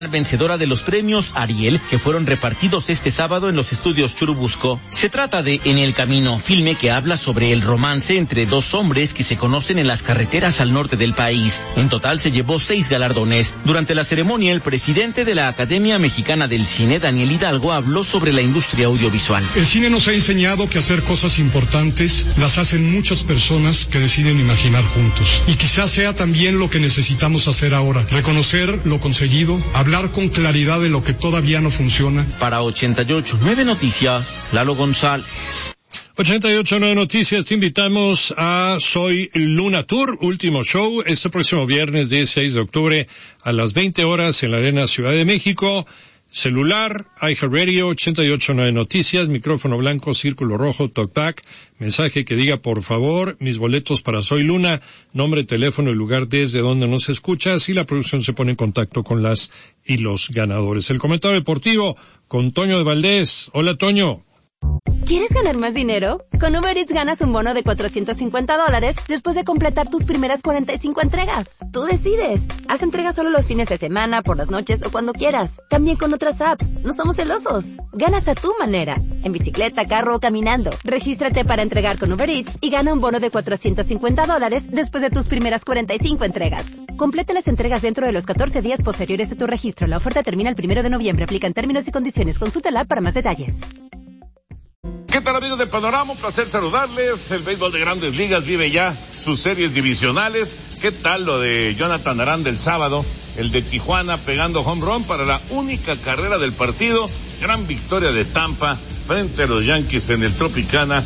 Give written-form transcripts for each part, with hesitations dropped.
Vencedora de los premios Ariel, que fueron repartidos este sábado en los estudios Churubusco. Se trata de En el Camino, filme que habla sobre el romance entre dos hombres que se conocen en las carreteras al norte del país. En total se llevó 6 galardones. Durante la ceremonia, el presidente de la Academia Mexicana del Cine, Daniel Hidalgo, habló sobre la industria audiovisual. El cine nos ha enseñado que hacer cosas importantes las hacen muchas personas que deciden imaginar juntos. Y quizás sea también lo que necesitamos hacer ahora, reconocer lo conseguido, hablar con claridad de lo que todavía no funciona. Para 88.9 Noticias, Lalo González. 88.9 Noticias, te invitamos a Soy Luna Tour, último show, este próximo viernes 16 de octubre a las 20 horas en la Arena Ciudad de México. Celular, iHeartRadio, 88.9 Noticias, micrófono blanco, círculo rojo, talkback, mensaje que diga por favor, mis boletos para Soy Luna, nombre, teléfono y lugar desde donde nos escuchas, y la producción se pone en contacto con las y los ganadores. El comentario deportivo con Toño de Valdés. Hola, Toño. ¿Quieres ganar más dinero? Con Uber Eats ganas un bono de $450 después de completar tus primeras 45 entregas. Tú decides. Haz entregas solo los fines de semana, por las noches o cuando quieras. También con otras apps. No somos celosos. Ganas a tu manera. En bicicleta, carro o caminando. Regístrate para entregar con Uber Eats y gana un bono de $450 después de tus primeras 45 entregas. Completa las entregas dentro de los 14 días posteriores a tu registro. La oferta termina el 1 de noviembre. Aplican términos y condiciones. Consúltala para más detalles. ¿Qué tal, amigos de Panorama? Un placer saludarles. El béisbol de Grandes Ligas vive ya sus series divisionales. ¿Qué tal lo de Jonathan Aranda el sábado? El de Tijuana pegando home run para la única carrera del partido. Gran victoria de Tampa frente a los Yankees en el Tropicana.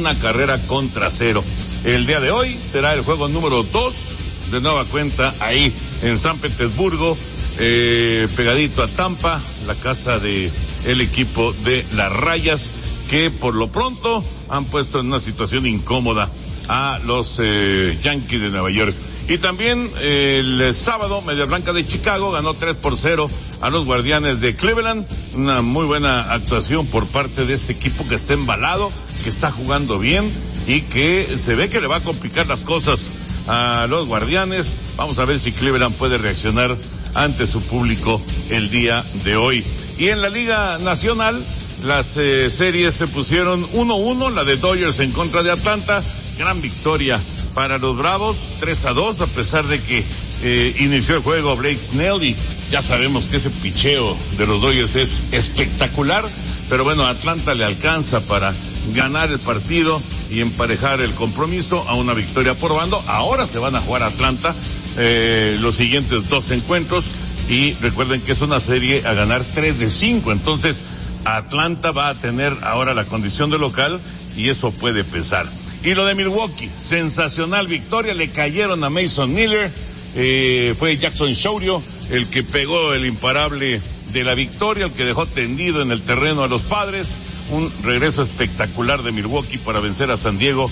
1-0. El día de hoy será el juego número 2 de nueva cuenta ahí en San Petersburgo, pegadito a Tampa, la casa de el equipo de las Rayas, que por lo pronto han puesto en una situación incómoda a los Yankees de Nueva York. Y también el sábado, Medias Blancas de Chicago ganó 3-0 a los Guardianes de Cleveland. Una muy buena actuación por parte de este equipo que está embalado, que está jugando bien y que se ve que le va a complicar las cosas a los Guardianes. Vamos a ver si Cleveland puede reaccionar ante su público el día de hoy. Y en la Liga Nacional, las series se pusieron 1-1, la de Dodgers en contra de Atlanta. Gran victoria para los Bravos, 3-2, a pesar de que inició el juego Blake Snell, y ya sabemos que ese picheo de los Dodgers es espectacular, pero bueno, Atlanta le alcanza para ganar el partido y emparejar el compromiso a una victoria por bando. Ahora se van a jugar a Atlanta los siguientes 2 encuentros, y recuerden que es una serie a ganar 3 de 5, entonces Atlanta va a tener ahora la condición de local y eso puede pesar. Y lo de Milwaukee, sensacional victoria, le cayeron a Mason Miller, fue Jackson Chourio el que pegó el imparable de la victoria, el que dejó tendido en el terreno a los Padres. Un regreso espectacular de Milwaukee para vencer a San Diego,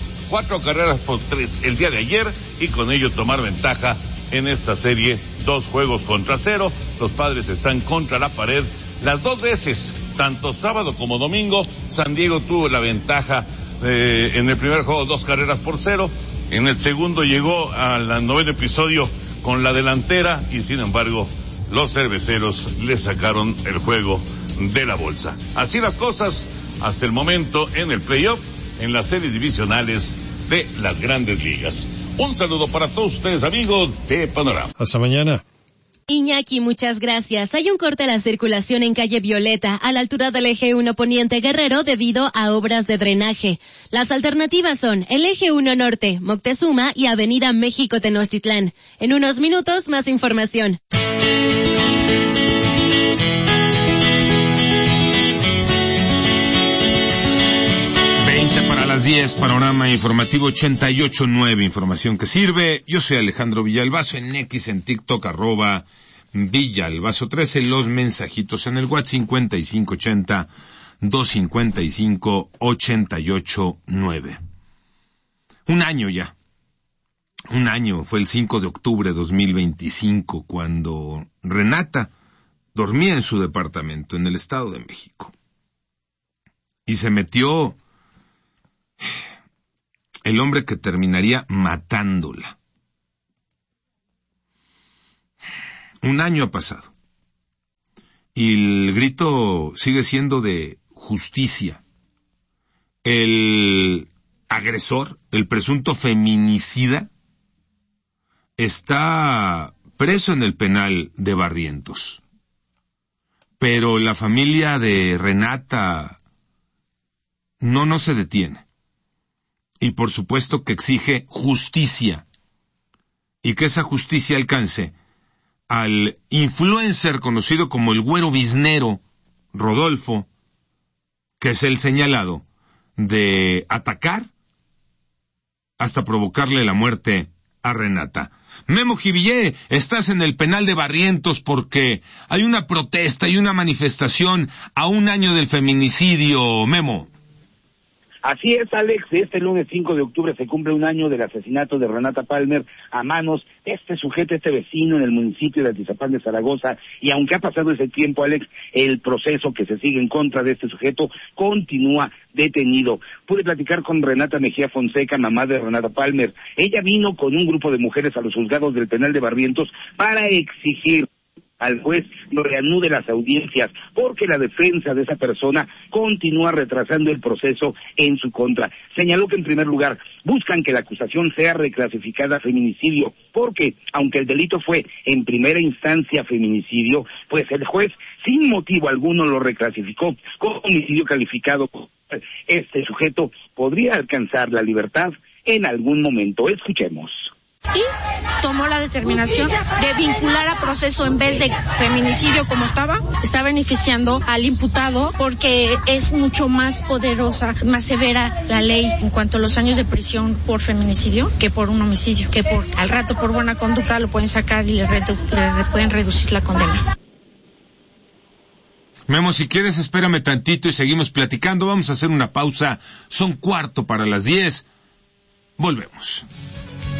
4-3 el día de ayer, y con ello tomar ventaja en esta serie 2-0. Los Padres están contra la pared las 2 veces, tanto sábado como domingo. San Diego tuvo la ventaja en el primer juego 2-0. En el segundo llegó al 9º episodio con la delantera y sin embargo los cerveceros le sacaron el juego de la bolsa. Así las cosas hasta el momento en el playoff, en las series divisionales de las Grandes Ligas. Un saludo para todos ustedes, amigos de Panorama. Hasta mañana. Iñaki, muchas gracias. Hay un corte a la circulación en calle Violeta, a la altura del eje 1 Poniente Guerrero, debido a obras de drenaje. Las alternativas son el eje 1 Norte, Moctezuma y avenida México Tenochtitlán. En unos minutos, más información. Para las 10, Panorama Informativo 88.9, información que sirve. Yo soy Alejandro Villalbazo, en X, en TikTok, @Villalbazo13, los mensajitos en el WhatsApp 5580-255-889. Un año ya. Un año, fue el 5 de octubre de 2025, cuando Renata dormía en su departamento en el Estado de México. Y se metió el hombre que terminaría matándola. Un año ha pasado. Y el grito sigue siendo de justicia. El agresor, el presunto feminicida, está preso en el penal de Barrientos. Pero la familia de Renata no se detiene. Y por supuesto que exige justicia. Y que esa justicia alcance al influencer conocido como el Güero Biznero, Rodolfo, que es el señalado de atacar hasta provocarle la muerte a Renata. Memo Jivillé, estás en el penal de Barrientos porque hay una protesta y una manifestación a un año del feminicidio, Memo. Así es, Alex, este lunes 5 de octubre se cumple un año del asesinato de Renata Palmer a manos de este sujeto, este vecino en el municipio de Atizapán de Zaragoza, y aunque ha pasado ese tiempo, Alex, el proceso que se sigue en contra de este sujeto continúa detenido. Pude platicar con Renata Mejía Fonseca, mamá de Renata Palmer. Ella vino con un grupo de mujeres a los juzgados del penal de Barrientos para exigir al juez lo reanude las audiencias, porque la defensa de esa persona continúa retrasando el proceso en su contra. Señaló que en primer lugar buscan que la acusación sea reclasificada a feminicidio, porque aunque el delito fue en primera instancia feminicidio, pues el juez sin motivo alguno lo reclasificó como homicidio calificado. Este sujeto podría alcanzar la libertad en algún momento. Escuchemos. Y tomó la determinación de vincular a proceso en vez de feminicidio como está beneficiando al imputado porque es mucho más poderosa, más severa la ley en cuanto a los años de prisión por feminicidio que por un homicidio, que al rato por buena conducta lo pueden sacar y le pueden reducir la condena. Memo, si quieres espérame tantito y seguimos platicando, vamos a hacer una pausa, son 9:15 para las 10, volvemos.